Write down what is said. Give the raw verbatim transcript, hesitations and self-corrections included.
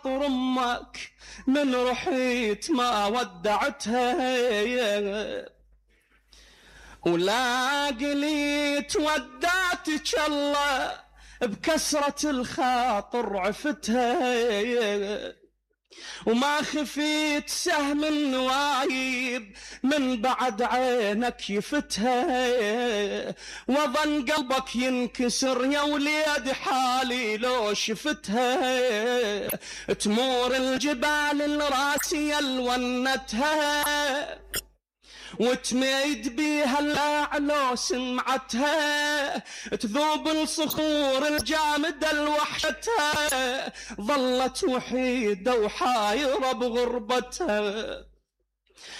خاطر أمك من رحيت ما ودعتها، ولا قليت ودعتك الله بكسرة الخاطر عفتها، وما خفيت سهم النوايب من بعد عينك يفتها، وظن قلبك ينكسر يا وليد حالي لو شفتها، تمور الجبال الراسية الونتها وتميد بيها الأعلى سمعتها، تذوب الصخور الجامدة لوحشتها، ظلت وحيدة وحايرة بغربتها.